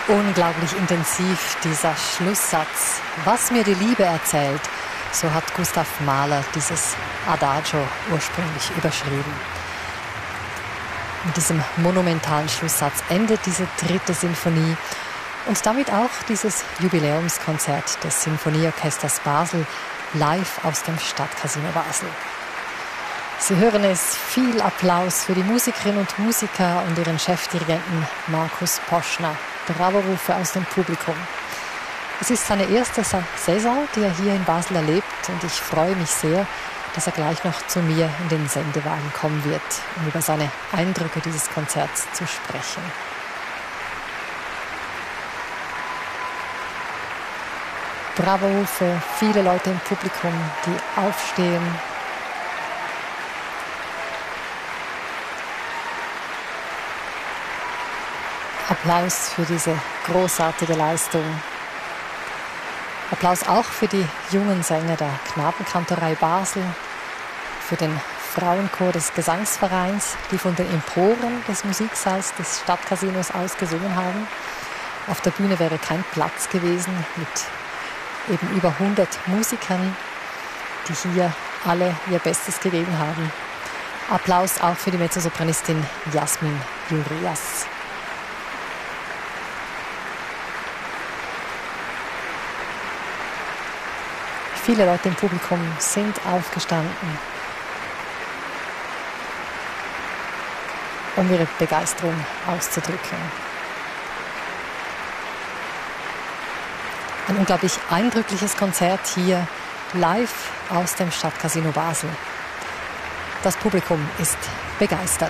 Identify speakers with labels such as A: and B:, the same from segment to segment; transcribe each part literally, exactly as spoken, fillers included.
A: Unglaublich intensiv dieser Schlusssatz. Was mir die Liebe erzählt, so hat Gustav Mahler dieses Adagio ursprünglich überschrieben. Mit diesem monumentalen Schlusssatz endet diese dritte Sinfonie und damit auch dieses Jubiläumskonzert des Sinfonieorchesters Basel live aus dem Stadtcasino Basel. Sie hören es, viel Applaus für die Musikerinnen und Musiker und ihren Chefdirigenten Markus Poschner. Bravo-Rufe aus dem Publikum. Es ist seine erste Saison, die er hier in Basel erlebt, und ich freue mich sehr, dass er gleich noch zu mir in den Sendewagen kommen wird, um über seine Eindrücke dieses Konzerts zu sprechen. Bravo-Rufe, viele Leute im Publikum, die aufstehen. Applaus für diese großartige Leistung. Applaus auch für die jungen Sänger der Knabenkantorei Basel, für den Frauenchor des Gesangsvereins, die von den Emporen des Musiksaals des Stadtcasinos aus gesungen haben. Auf der Bühne wäre kein Platz gewesen, mit eben über hundert Musikern, die hier alle ihr Bestes gegeben haben. Applaus auch für die Mezzosopranistin Jasmin Jurias. Viele Leute im Publikum sind aufgestanden, um ihre Begeisterung auszudrücken. Ein unglaublich eindrückliches Konzert hier live aus dem Stadtcasino Basel. Das Publikum ist begeistert.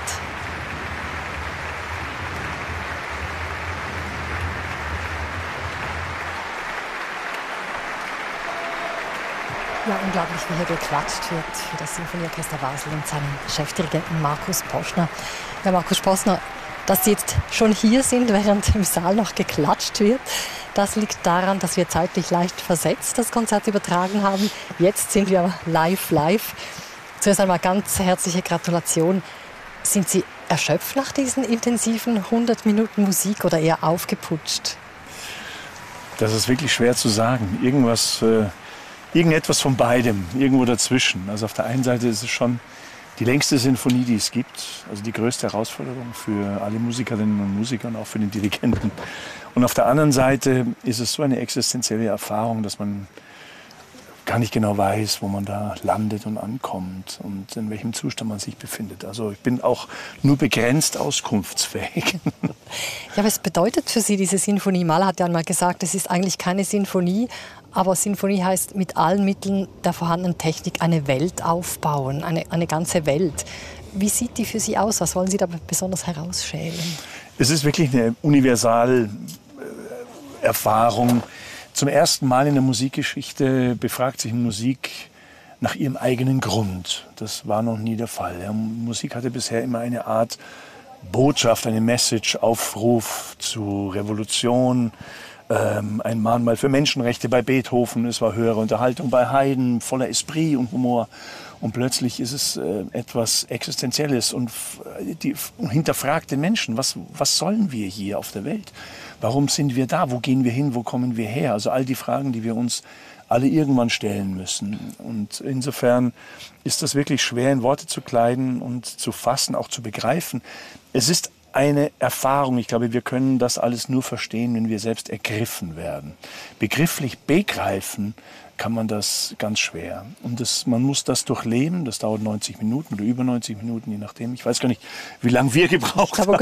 A: Ja, unglaublich, wie hier geklatscht wird für das Sinfonieorchester Basel und seinen Chefdirigenten Markus Poschner. Ja, Markus Poschner, dass Sie jetzt schon hier sind, während im Saal noch geklatscht wird, das liegt daran, dass wir zeitlich leicht versetzt das Konzert übertragen haben. Jetzt sind wir live, live. Zuerst einmal ganz herzliche Gratulation. Sind Sie erschöpft nach diesen intensiven hundert Minuten Musik oder eher aufgeputscht?
B: Das ist wirklich schwer zu sagen. Irgendwas... Äh Irgendetwas von beidem, irgendwo dazwischen. Also auf der einen Seite ist es schon die längste Sinfonie, die es gibt. Also die größte Herausforderung für alle Musikerinnen und Musiker und auch für den Dirigenten. Und auf der anderen Seite ist es so eine existenzielle Erfahrung, dass man gar nicht genau weiß, wo man da landet und ankommt und in welchem Zustand man sich befindet. Also ich bin auch nur begrenzt auskunftsfähig.
A: Ja, was bedeutet für Sie diese Sinfonie? Mahler hat ja einmal gesagt, es ist eigentlich keine Sinfonie, aber Sinfonie heißt mit allen Mitteln der vorhandenen Technik eine Welt aufbauen, eine, eine ganze Welt. Wie sieht die für Sie aus? Was wollen Sie da besonders herausschälen?
B: Es ist wirklich eine Universalerfahrung. Zum ersten Mal in der Musikgeschichte befragt sich Musik nach ihrem eigenen Grund. Das war noch nie der Fall. Ja, Musik hatte bisher immer eine Art Botschaft, eine Message, Aufruf zu Revolution, ähm, ein Mahnmal für Menschenrechte bei Beethoven. Es war höhere Unterhaltung bei Haydn, voller Esprit und Humor. Und plötzlich ist es äh, etwas Existenzielles und die hinterfragt den Menschen, was, was sollen wir hier auf der Welt? Warum sind wir da? Wo gehen wir hin? Wo kommen wir her? Also all die Fragen, die wir uns alle irgendwann stellen müssen. Und insofern ist das wirklich schwer in Worte zu kleiden und zu fassen, auch zu begreifen. Es ist eine Erfahrung. Ich glaube, wir können das alles nur verstehen, wenn wir selbst ergriffen werden. Begrifflich begreifen kann man das ganz schwer. Und das, man muss das durchleben. Das dauert neunzig Minuten oder über neunzig Minuten, je nachdem. Ich weiß gar nicht, wie lange wir gebraucht haben.